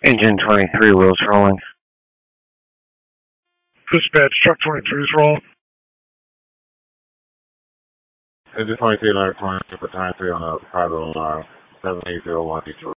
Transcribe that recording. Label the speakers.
Speaker 1: Engine 23, wheels rolling.
Speaker 2: Dispatch, truck 23 is rolling.
Speaker 3: Engine 23, letter 20, for 23 on the private alarm, 78012.